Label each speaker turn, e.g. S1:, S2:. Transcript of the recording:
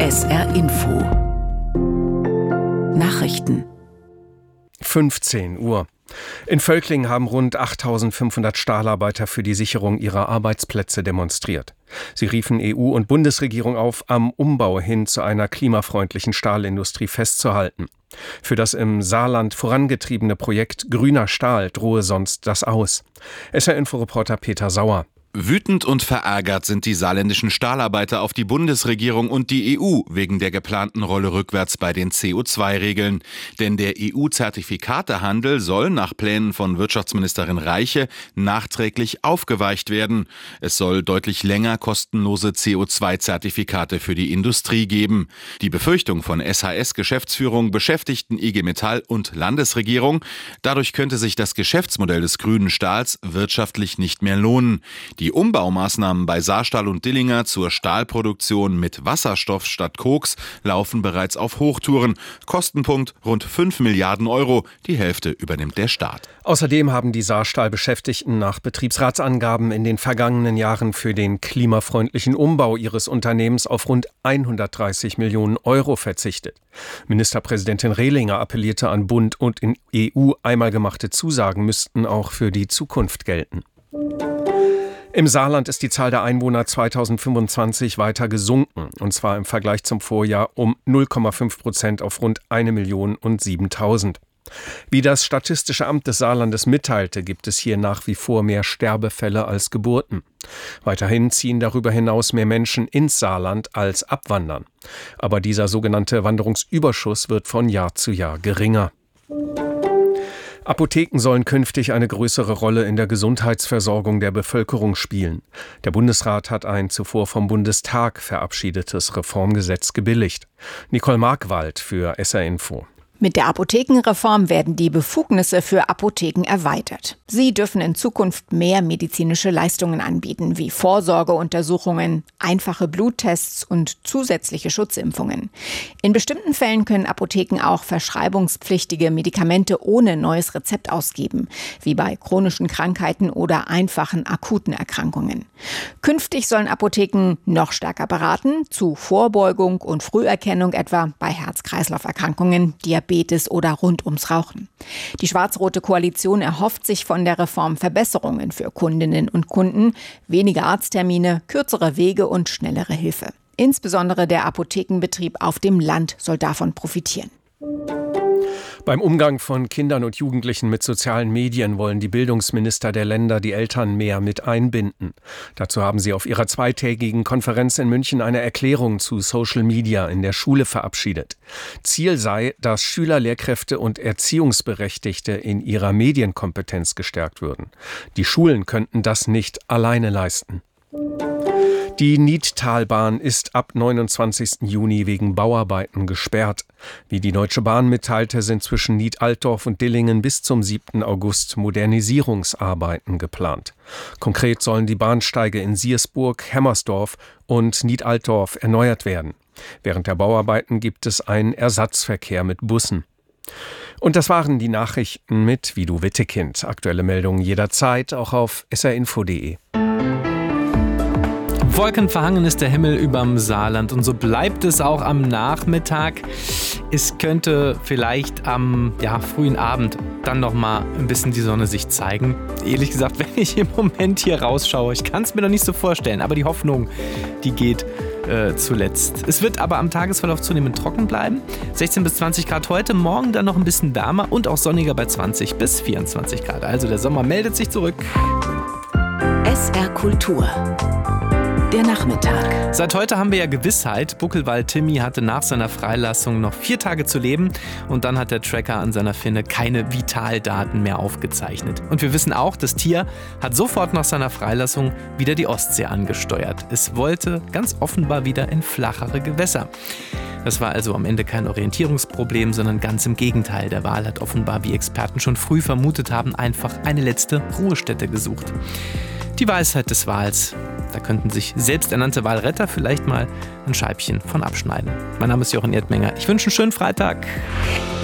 S1: SR Info Nachrichten
S2: 15 Uhr. In Völklingen haben rund 8.500 Stahlarbeiter für die Sicherung ihrer Arbeitsplätze demonstriert. Sie riefen EU und Bundesregierung auf, am Umbau hin zu einer klimafreundlichen Stahlindustrie festzuhalten. Für das im Saarland vorangetriebene Projekt Grüner Stahl drohe sonst das Aus. SR-Info-Reporter Peter Sauer.
S3: Wütend und verärgert sind die saarländischen Stahlarbeiter auf die Bundesregierung und die EU wegen der geplanten Rolle rückwärts bei den CO2-Regeln. Denn der EU-Zertifikatehandel soll nach Plänen von Wirtschaftsministerin Reiche nachträglich aufgeweicht werden. Es soll deutlich länger kostenlose CO2-Zertifikate für die Industrie geben. Die Befürchtung von SHS-Geschäftsführung, Beschäftigten, IG Metall und Landesregierung: dadurch könnte sich das Geschäftsmodell des grünen Stahls wirtschaftlich nicht mehr lohnen. Die Umbaumaßnahmen bei Saarstahl und Dillinger zur Stahlproduktion mit Wasserstoff statt Koks laufen bereits auf Hochtouren. Kostenpunkt rund 5 Milliarden Euro, die Hälfte übernimmt der Staat.
S2: Außerdem haben die Saarstahl-Beschäftigten nach Betriebsratsangaben in den vergangenen Jahren für den klimafreundlichen Umbau ihres Unternehmens auf rund 130 Millionen Euro verzichtet. Ministerpräsidentin Rehlinger appellierte an Bund und in EU, einmal gemachte Zusagen müssten auch für die Zukunft gelten. Im Saarland ist die Zahl der Einwohner 2025 weiter gesunken, und zwar im Vergleich zum Vorjahr um 0,5% auf rund 1.007.000. Wie das Statistische Amt des Saarlandes mitteilte, gibt es hier nach wie vor mehr Sterbefälle als Geburten. Weiterhin ziehen darüber hinaus mehr Menschen ins Saarland als abwandern. Aber dieser sogenannte Wanderungsüberschuss wird von Jahr zu Jahr geringer. Apotheken sollen künftig eine größere Rolle in der Gesundheitsversorgung der Bevölkerung spielen. Der Bundesrat hat ein zuvor vom Bundestag verabschiedetes Reformgesetz gebilligt. Nicole Markwald für SR Info.
S4: Mit der Apothekenreform werden die Befugnisse für Apotheken erweitert. Sie dürfen in Zukunft mehr medizinische Leistungen anbieten, wie Vorsorgeuntersuchungen, einfache Bluttests und zusätzliche Schutzimpfungen. In bestimmten Fällen können Apotheken auch verschreibungspflichtige Medikamente ohne neues Rezept ausgeben, wie bei chronischen Krankheiten oder einfachen akuten Erkrankungen. Künftig sollen Apotheken noch stärker beraten, zu Vorbeugung und Früherkennung etwa bei Herz-Kreislauf-Erkrankungen, Diabetes oder rund ums Rauchen. Die schwarz-rote Koalition erhofft sich von der Reform Verbesserungen für Kundinnen und Kunden, weniger Arzttermine, kürzere Wege und schnellere Hilfe. Insbesondere der Apothekenbetrieb auf dem Land soll davon profitieren.
S2: Beim Umgang von Kindern und Jugendlichen mit sozialen Medien wollen die Bildungsminister der Länder die Eltern mehr mit einbinden. Dazu haben sie auf ihrer zweitägigen Konferenz in München eine Erklärung zu Social Media in der Schule verabschiedet. Ziel sei, dass Schüler, Lehrkräfte und Erziehungsberechtigte in ihrer Medienkompetenz gestärkt würden. Die Schulen könnten das nicht alleine leisten. Die Niedtalbahn ist ab 29. Juni wegen Bauarbeiten gesperrt. Wie die Deutsche Bahn mitteilte, sind zwischen Nied-Altdorf und Dillingen bis zum 7. August Modernisierungsarbeiten geplant. Konkret sollen die Bahnsteige in Siersburg, Hemmersdorf und Nied-Altdorf erneuert werden. Während der Bauarbeiten gibt es einen Ersatzverkehr mit Bussen. Und das waren die Nachrichten mit Vidu Wittekind. Aktuelle Meldungen jederzeit, auch auf srinfo.de.
S5: Wolkenverhangen ist der Himmel überm Saarland und so bleibt es auch am Nachmittag. Es könnte vielleicht am frühen Abend dann noch mal ein bisschen die Sonne sich zeigen. Ehrlich gesagt, wenn ich im Moment hier rausschaue, ich kann es mir noch nicht so vorstellen, aber die Hoffnung, die geht zuletzt. Es wird aber am Tagesverlauf zunehmend trocken bleiben. 16 bis 20 Grad heute, morgen dann noch ein bisschen wärmer und auch sonniger bei 20 bis 24 Grad. Also der Sommer meldet sich zurück.
S1: SR Kultur. Der Nachmittag.
S5: Seit heute haben wir ja Gewissheit. Buckelwald Timmy hatte nach seiner Freilassung noch 4 Tage zu leben und dann hat der Tracker an seiner Finne keine Vitaldaten mehr aufgezeichnet. Und wir wissen auch, das Tier hat sofort nach seiner Freilassung wieder die Ostsee angesteuert. Es wollte ganz offenbar wieder in flachere Gewässer. Das war also am Ende kein Orientierungsproblem, sondern ganz im Gegenteil. Der Wal hat offenbar, wie Experten schon früh vermutet haben, einfach eine letzte Ruhestätte gesucht. Die Weisheit des Wals. Da könnten sich selbsternannte Walretter vielleicht mal ein Scheibchen von abschneiden. Mein Name ist Jochen Erdmenger. Ich wünsche einen schönen Freitag.